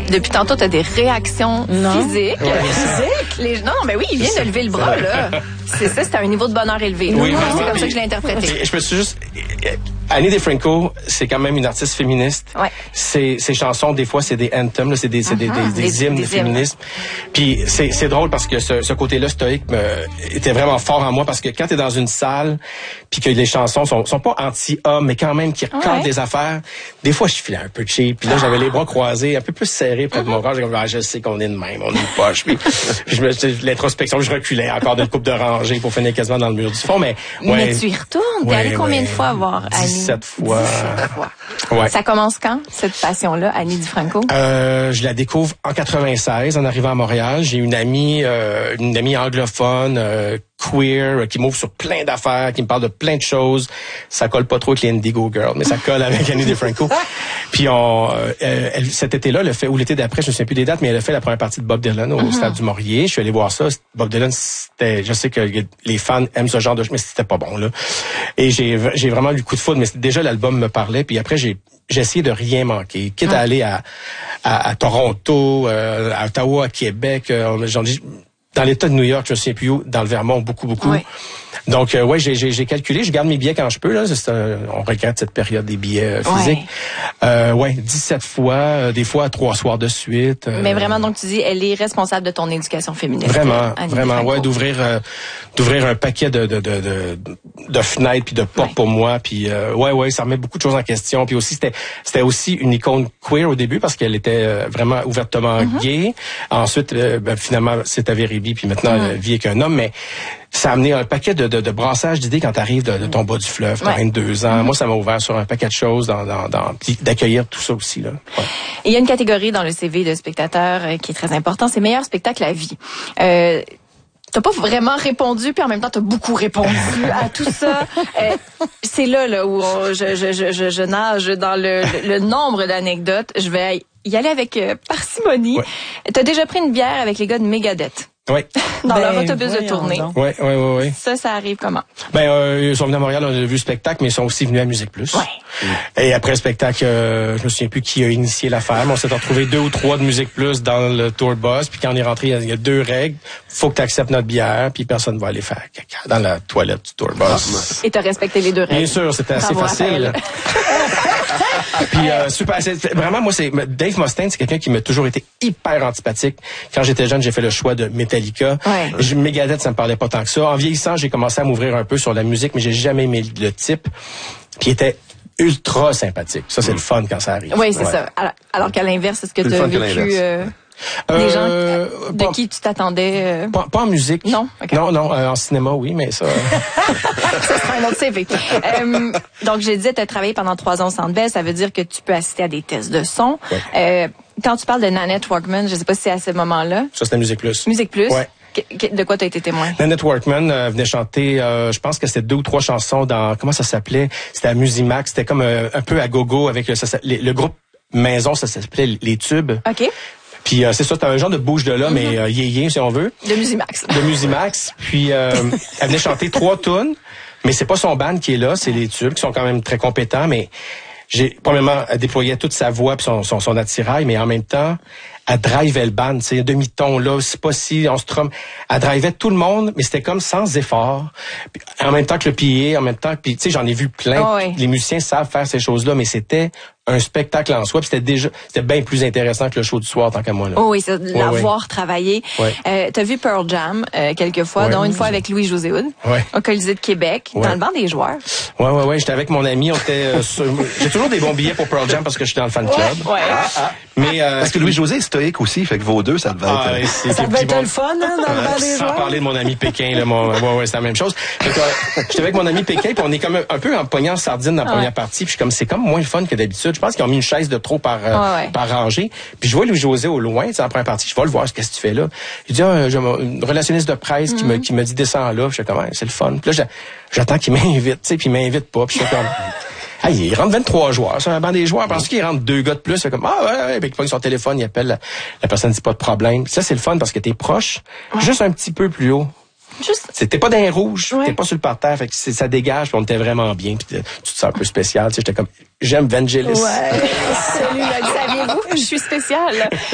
Depuis tantôt, tu as des réactions physiques. Ouais. Physiques? Non, mais oui, il vient de lever le bras, là. C'est ça, c'est un niveau de bonheur élevé. Oui, C'est comme ça que je l'ai interprété. Je me suis juste... Ani DiFranco, c'est quand même une artiste féministe. Ouais. Ses chansons, des fois, c'est des anthems, là, c'est des hymnes de féminisme. Puis c'est drôle parce que ce côté-là stoïque était vraiment fort en moi parce que quand t'es dans une salle puis que les chansons sont pas anti-hommes, mais quand même qui racontent des affaires, des fois, je filais un peu cheap. Puis là, j'avais les bras croisés, un peu plus serrés près de mon corps. J'ai comme, je sais qu'on est de même, on est une poche. Puis l'introspection, je reculais encore d'une coupe de rangée pour finir quasiment dans le mur du fond. Mais tu y retournes. T'es allé combien de fois voir Ani? 17 fois. 17 fois. Ouais. Ça commence quand, cette passion-là, Ani DiFranco? Je la découvre en 96, en arrivant à Montréal. J'ai une amie anglophone, queer, qui m'ouvre sur plein d'affaires, qui me parle de plein de choses. Ça colle pas trop avec les Indigo Girls, mais ça colle avec Ani DiFranco. Puis cet été-là, ou l'été d'après, je ne sais plus des dates, mais elle a fait la première partie de Bob Dylan au Stade du Maurier. Je suis allé voir ça. Bob Dylan, je sais que les fans aiment ce genre de choses, mais c'était pas bon, là. Et j'ai vraiment eu le coup de foudre, mais déjà l'album me parlait. Puis après, j'ai essayé de rien manquer. Quitte à aller à Toronto, à Ottawa, à Québec, dans l'État de New York, je me souviens plus où, dans le Vermont, beaucoup. Oui. Donc, j'ai calculé, je garde mes billets quand je peux, là. On regrette cette période des billets physiques. 17 fois, des fois à 3 soirs de suite. Mais vraiment, donc tu dis, elle est responsable de ton éducation féministe. Vraiment, d'ouvrir un paquet de fenêtres puis de portes pour moi. Puis, ça remet beaucoup de choses en question. Puis aussi, c'était aussi une icône queer au début parce qu'elle était vraiment ouvertement gay. Ensuite, finalement, c'est avéré bi, puis maintenant, elle vit avec un homme, mais ça a amené un paquet de brassage d'idées quand t'arrives de ton bas du fleuve, t'as 22 ans. Moi, ça m'a ouvert sur un paquet de choses, puis d'accueillir tout ça aussi, là. Ouais. Il y a une catégorie dans le CV de spectateur qui est très important, c'est meilleur spectacle à vie. T'as pas vraiment répondu, puis en même temps, t'as beaucoup répondu à tout ça. C'est là où je nage dans le nombre d'anecdotes. Je vais y aller avec parcimonie. Ouais. T'as déjà pris une bière avec les gars de Megadeth. Oui. Dans leur autobus de tournée. Oui. Ça arrive comment? Ils sont venus à Montréal, on a vu le spectacle, mais ils sont aussi venus à Musique Plus. Ouais. Et après le spectacle, je me souviens plus qui a initié l'affaire, mais on s'est retrouvé 2 ou 3 de Musique Plus dans le tour bus, puis quand on est rentré, il y a 2 règles. Faut que tu acceptes notre bière, puis personne va aller faire caca dans la toilette du tour bus. Et t'as respecté les 2 règles. Bien sûr, c'était assez facile. Puis super, vraiment moi Dave Mustaine, c'est quelqu'un qui m'a toujours été hyper antipathique. Quand j'étais jeune, j'ai fait le choix de Metallica. Ouais. Megadeth, ça me parlait pas tant que ça. En vieillissant, j'ai commencé à m'ouvrir un peu sur la musique, mais j'ai jamais aimé le type. Puis il était ultra sympathique. Ça, c'est le fun quand ça arrive. Oui, c'est ça. Alors qu'à l'inverse, est-ce que tu as vécu des gens de qui tu t'attendais? Pas en musique. Non? Okay. Non, en cinéma, oui, mais ça... Ça sera un autre CV. Donc, j'ai dit, tu as travaillé pendant 3 ans au Centre Bell. Ça veut dire que tu peux assister à des tests de son. Ouais. Quand tu parles de Nanette Workman, je sais pas si c'est à ce moment-là. Ça, c'était Musique Plus. Musique Plus? Ouais. De quoi tu as été témoin? Nanette Workman venait chanter, je pense que c'était 2 ou 3 chansons dans... Comment ça s'appelait? C'était à Musimax. C'était comme un peu à gogo avec le groupe Maison, ça s'appelait Les Tubes. OK. Puis c'est ça, c'était un genre de bouge de là, mais yéyé, si on veut. De Musimax. De Musimax. Puis elle venait chanter 3 tunes, mais c'est pas son band qui est là, c'est Les Tubes, qui sont quand même très compétents, mais premièrement, elle déployait toute sa voix puis son attirail, mais en même temps, elle drivait le band, tu sais, demi-ton là, c'est pas si on se trompe. Elle drivait tout le monde, mais c'était comme sans effort. Puis, en même temps que le PA, en même temps, puis tu sais, j'en ai vu plein. Oh oui. Les musiciens savent faire ces choses-là, mais c'était un spectacle en soi, puis c'était bien plus intéressant que le show du soir, tant qu'à moi là. Oh oui, c'est l'avoir travaillé. Ouais. T'as vu Pearl Jam quelques fois, dont une fois avec Louis-José Hood, au Colisée de Québec, dans le banc des joueurs. Ouais, j'étais avec mon ami, on était j'ai toujours des bons billets pour Pearl Jam parce que je suis dans le fan club. Ouais. Mais parce que Louis-José est stoïque aussi, fait que vos deux, ça devait être ça devait être le fun, hein, dans le banc des joueurs. Sans parler de mon ami Pékin, là, c'est la même chose. J'étais avec mon ami Pékin, puis on est comme un peu en pognant en sardine dans la première partie, puis c'est comme moins le fun que d'habitude. Je pense qu'ils ont mis une chaise de trop par rangée. Puis je vois Louis-José au loin, c'est en première partie, je vais le voir, qu'est-ce que tu fais là? Il dit, j'ai une relationniste de presse qui me dit descends là, puis je fais comme, c'est le fun. Puis là, j'attends qu'il m'invite, tu sais, puis il m'invite pas, puis je fais comme, il rentre 23 joueurs sur un banc des joueurs, parce qu'il rentre 2 gars de plus, c'est comme, puis il prend son téléphone, il appelle, la personne dit pas de problème. Puis ça, c'est le fun parce que t'es proche, juste un petit peu plus haut. T'es pas dans les rouges, t'es pas sur le parterre, fait que ça dégage, puis on était vraiment bien, puis tu te sens un peu spécial, tu sais, j'étais comme, j'aime Vangelis. Ouais. Salut, saviez-vous, je suis spéciale.